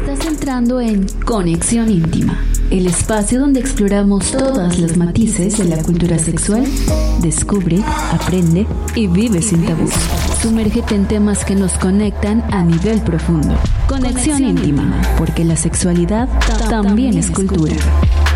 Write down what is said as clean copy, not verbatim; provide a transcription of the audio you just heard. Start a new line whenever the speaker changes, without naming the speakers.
Estás entrando en Conexión Íntima, el espacio donde exploramos todas las matices de la cultura sexual. Descubre, aprende y vive sin tabús. Sumérgete en temas que nos conectan a nivel profundo. Conexión Íntima, porque la sexualidad también es cultura.